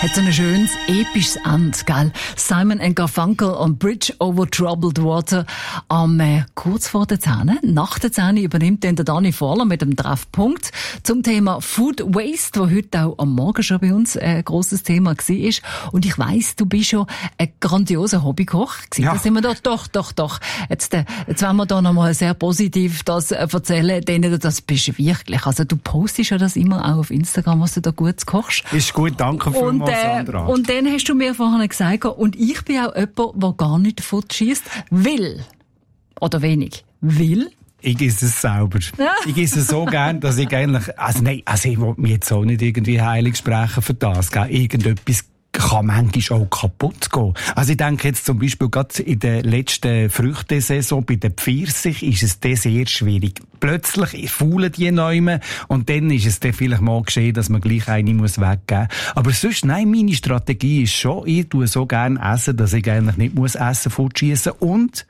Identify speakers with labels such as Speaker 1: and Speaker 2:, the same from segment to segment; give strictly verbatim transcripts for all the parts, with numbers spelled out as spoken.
Speaker 1: Hat so ein schönes, episches Ende, gell? Simon and Garfunkel und Bridge over Troubled Water am äh, kurz vor der Zähne. Nach der Zähne übernimmt dann der Dani Vorler mit dem Treffpunkt zum Thema Food Waste, wo heute auch am Morgen schon bei uns ein grosses Thema war. Und ich weiss, du bist schon ein grandioser Hobbykoch. Ja. Da sind wir doch, doch, doch, doch. Jetzt, äh, jetzt wollen wir da nochmal sehr positiv das äh, erzählen, denen du das bist wirklich. Also du postest ja das immer auch auf Instagram, was du da gut kochst.
Speaker 2: Ist gut, danke vielmals, Sandra.
Speaker 1: Und dann hast du mir vorhin gesagt, und ich bin auch jemand, der gar nicht davon schiesst, will, oder wenig, will.
Speaker 2: Ich esse es selber. Ja. Ich esse es so gern, dass ich eigentlich, also nein, also ich will mich jetzt auch nicht irgendwie heilig sprechen für das, gell? Irgendetwas kann manchmal auch kaputt gehen. Also ich denke jetzt zum Beispiel gerade in der letzten Früchtesaison bei den Pfirsich ist es dann sehr schwierig. Plötzlich faulen die Neumen und dann ist es dann vielleicht mal geschehen, dass man gleich eine muss weggeben. Aber sonst, nein, meine Strategie ist schon, ich tue so gern essen, dass ich eigentlich nicht muss essen fortschiessen und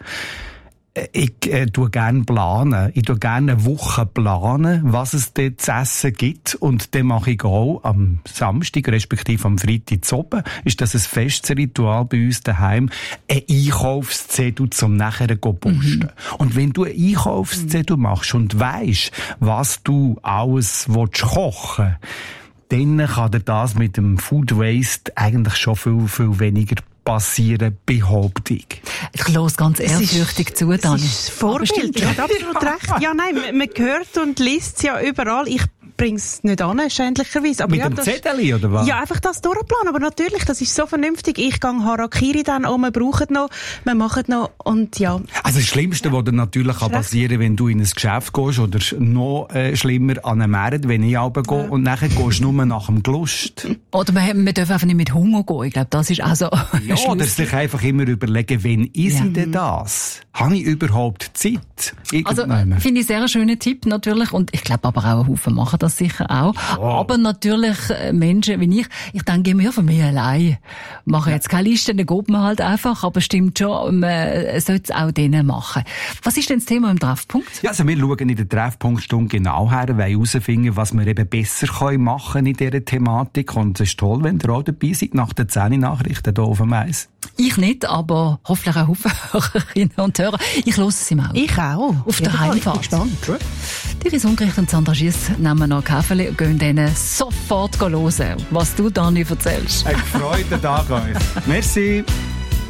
Speaker 2: Ich äh, tue gerne planen. Ich tue gerne eine Woche planen, was es dort zu essen gibt. Und dann mache ich auch am Samstag, respektive am Freitag zu oben, ist das ein festes Ritual bei uns daheim, ein Einkaufszettel zum nachher zu posten. Mhm. Und wenn du einen Einkaufszettel machst und weisst, was du alles kochen willst, dann kann dir das mit dem Food Waste eigentlich schon viel, viel weniger passieren, behaupte ich.
Speaker 1: Ich höre ganz ehrfürchtig zu, Dani.
Speaker 3: Das ist Vorbild, du hast absolut recht. Ja, nein, man, man hört und liest es ja überall. Ich bring's nicht an, schändlicherweise. Aber
Speaker 2: mit
Speaker 3: ja,
Speaker 2: dem
Speaker 3: das,
Speaker 2: Zettel, oder was?
Speaker 3: Ja, einfach das durchplanen. Aber natürlich, das ist so vernünftig. Ich gehe Harakiri dann um, wir brauchen noch, wir machen noch und ja.
Speaker 2: Also das Schlimmste, ja. was dann natürlich kann passieren, wenn du in ein Geschäft gehst oder noch äh, schlimmer an einen Markt, wenn ich runtergehe ja. und nachher gehst du nur nach dem Gelust.
Speaker 1: Oder man, man darf einfach nicht mit Hunger gehen. Ich glaube, das ist auch so.
Speaker 2: Ja, oder sich einfach immer überlegen, wenn ist ja. ich denn das? Habe ich überhaupt Zeit?
Speaker 1: Also, finde ich sehr einen schönen Tipp, natürlich. Und ich glaube aber auch, ein Haufen machen das sicher auch. Oh. Aber natürlich Menschen wie ich, ich denke mir von mir allein, mache jetzt keine Liste, dann geht man halt einfach. Aber stimmt schon, man sollte es auch denen machen. Was ist denn das Thema im Treffpunkt?
Speaker 2: Ja, also wir schauen in der Treffpunktstunde genau her, wollen herausfinden, was wir eben besser können machen in dieser Thematik. Und es ist toll, wenn ihr auch dabei seid, nach den zehn Nachrichten hier auf dem Eis.
Speaker 1: Ich nicht, aber hoffentlich auch Haufen Hörerinnen und Hörer. Ich höre es im Auto.
Speaker 3: Ich auch.
Speaker 1: Auf der
Speaker 3: ja,
Speaker 1: Heimfahrt.
Speaker 3: Ich bin gespannt.
Speaker 1: Iris Ungericht und Sandra Schiess nehmen noch Kaffee und gehen denen sofort hören, was du, Dani, erzählst.
Speaker 2: Ein gefreuten Tag euch. Merci.